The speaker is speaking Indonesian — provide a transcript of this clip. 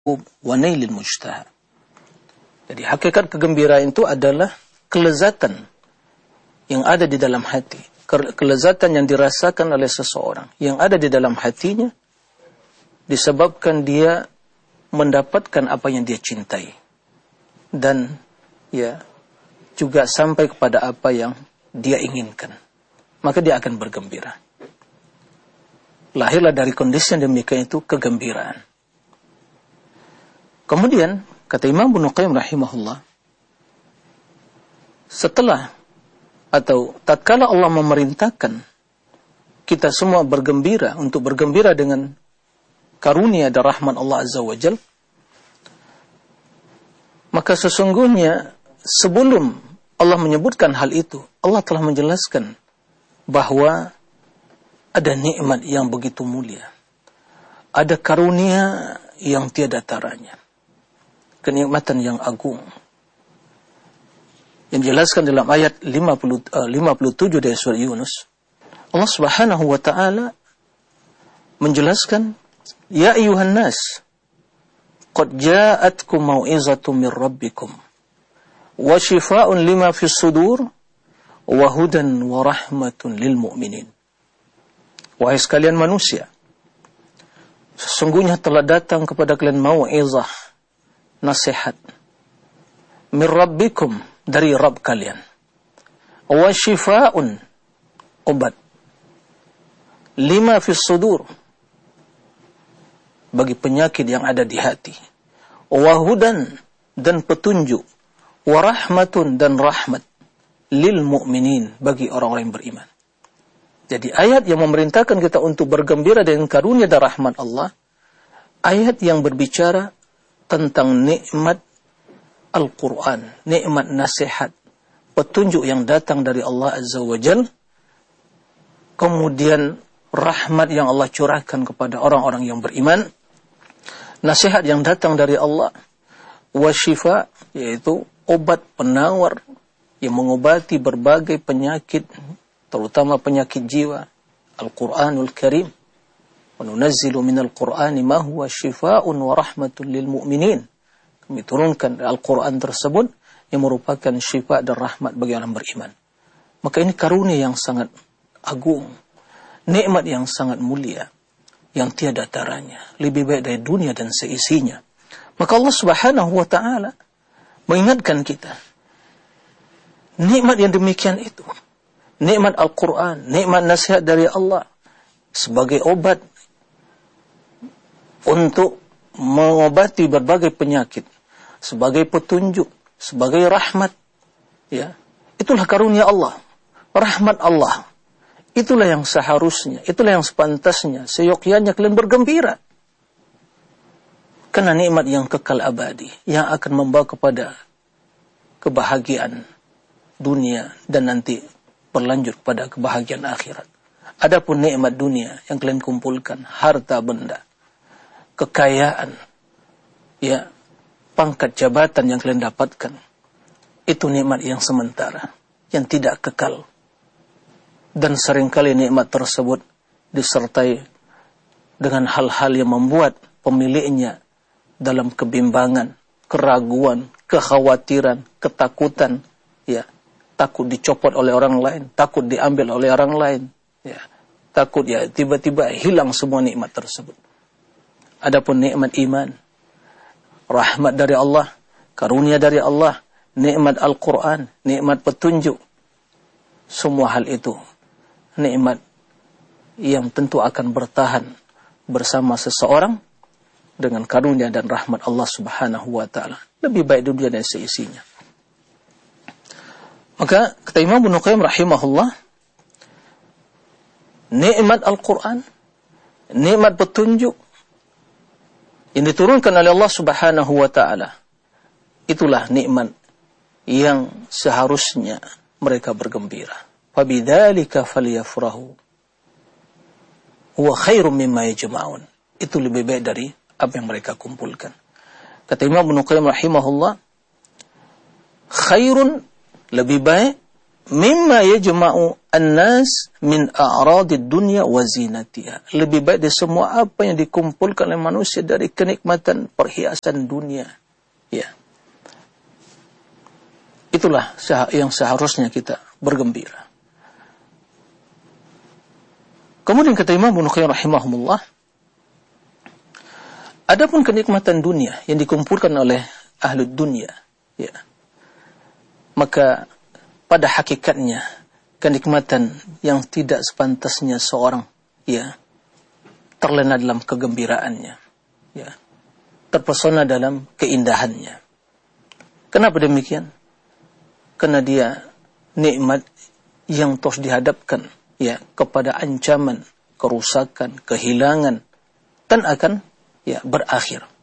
wa nailil mujtaha. Jadi hakikat kegembiraan itu adalah kelezatan yang ada di dalam hati, kelezatan yang dirasakan oleh seseorang yang ada di dalam hatinya disebabkan dia mendapatkan apa yang dia cintai dan juga sampai kepada apa yang dia inginkan, maka dia akan bergembira. Lahirlah dari kondisi yang demikian itu kegembiraan. Kemudian kata Imam Ibnu Qayyim rahimahullah, setelah atau tatkala Allah memerintahkan kita semua bergembira untuk bergembira dengan karunia dan rahmat Allah Azza wa Jalla, maka sesungguhnya sebelum Allah menyebutkan hal itu, Allah telah menjelaskan bahwa ada nikmat yang begitu mulia, ada karunia yang tiada taranya, kenikmatan yang agung yang dijelaskan dalam ayat 57 dari surah Yunus. Allah Subhanahu wa taala menjelaskan, ya ayuhan nas qad ja'atkum mau'izatun min rabbikum wa shifaa'un lima fis sudur wa hudan wa rahmatun lil mu'minin. Wahai sekalian manusia, sesungguhnya telah datang kepada kalian mau'izah, nasihat, min rabbikum, dari Rabb kalian, wa shifaa'un, obat, lima fis sudur, bagi penyakit yang ada di hati, wa hudan, dan petunjuk, wa rahmatun, dan rahmat, lil mu'minin, bagi orang-orang yang beriman. Jadi ayat yang memerintahkan kita untuk bergembira dengan karunia dan rahmat Allah, ayat yang berbicara tentang nikmat Al-Quran, nikmat nasihat, petunjuk yang datang dari Allah Azza wa Jal, kemudian rahmat yang Allah curahkan kepada orang-orang yang beriman, nasihat yang datang dari Allah, wasyifa, yaitu obat penawar yang mengobati berbagai penyakit, terutama penyakit jiwa, Al-Quranul Karim, wa nunazzilu minal Qur'ani ma huwa shifaa'un wa rahmatun lil mu'minin. Kami turunkan Al-Quran tersebut yang merupakan syifa dan rahmat bagi orang beriman. Maka ini karunia yang sangat agung, nikmat yang sangat mulia, yang tiada taranya, lebih baik dari dunia dan seisinya. Maka Allah Subhanahu wa taala mengingatkan kita nikmat yang demikian itu, nikmat Al-Quran, nikmat nasihat dari Allah sebagai obat untuk mengobati berbagai penyakit, sebagai petunjuk, sebagai rahmat, itulah karunia Allah, rahmat Allah. Itulah yang seharusnya, itulah yang sepantasnya, seyogyanya kalian bergembira. Karena nikmat yang kekal abadi, yang akan membawa kepada kebahagiaan dunia dan nanti berlanjut kepada kebahagiaan akhirat. Adapun nikmat dunia yang kalian kumpulkan, harta benda, kekayaan, pangkat jabatan yang kalian dapatkan, itu nikmat yang sementara, yang tidak kekal. Dan seringkali nikmat tersebut disertai dengan hal-hal yang membuat pemiliknya dalam kebimbangan, keraguan, kekhawatiran, ketakutan, takut dicopot oleh orang lain, takut diambil oleh orang lain, takut tiba-tiba hilang semua nikmat tersebut. Adapun nikmat iman, rahmat dari Allah, karunia dari Allah, nikmat Al-Quran, nikmat petunjuk, semua hal itu nikmat yang tentu akan bertahan bersama seseorang dengan karunia dan rahmat Allah Subhanahu wa taala, lebih baik dunia dan seisinya. Maka kata Imam Ibnu Qayyim rahimahullah, nikmat Al-Quran, nikmat petunjuk yang diturunkan oleh Allah Subhanahu wa taala, itulah nikmat yang seharusnya mereka bergembira. Fabidzalika falyafrahu huwa khairum mimma yajma'un. Itu lebih baik dari apa yang mereka kumpulkan. Kata Imam Ibnu Qayyim rahimahullah, khairun, lebih baik, mimma yajma'u an-nas min a'radid dunya wa zinatiha. Lebih baik dari semua apa yang dikumpulkan oleh manusia dari kenikmatan perhiasan dunia. Ya. Itulah yang seharusnya kita bergembira. Kemudian kata Imam Ibnu Qayyim rahimahumullah, adapun kenikmatan dunia yang dikumpulkan oleh ahli dunia, ya, maka pada hakikatnya kenikmatan yang tidak sepantasnya seorang, ya, terlena dalam kegembiraannya, ya, terpesona dalam keindahannya. Kenapa demikian? Karena dia nikmat yang terus dihadapkan, ya, kepada ancaman, kerusakan, kehilangan, dan akan, ya, berakhir.